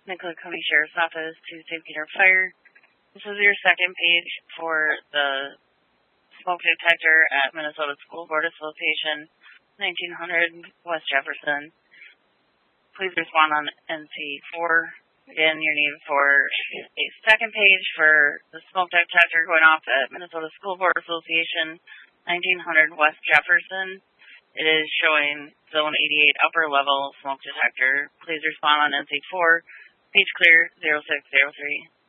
Nicollet County Sheriff's Office to St. Peter Fire. This is your second page for the smoke detector at Minnesota School Board Association, 1900 West Jefferson. Please respond on NC4. Again, you're needed for a second page for the smoke detector going off at Minnesota School Board Association, 1900 West Jefferson. It is showing Zone 88 upper level smoke detector. Please respond on NC4. Page clear 0603.